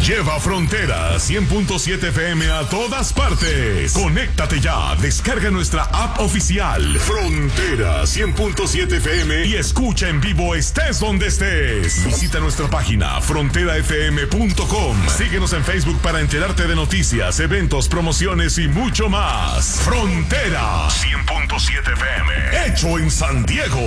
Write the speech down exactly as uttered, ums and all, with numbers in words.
Lleva Frontera cien punto siete F M a todas partes. Conéctate ya, descarga nuestra app oficial Frontera cien punto siete F M y escucha en vivo estés donde estés. Visita nuestra página frontera f m punto com. Síguenos en Facebook para enterarte de noticias, eventos, promociones y mucho más. Frontera cien punto siete F M, hecho en San Diego.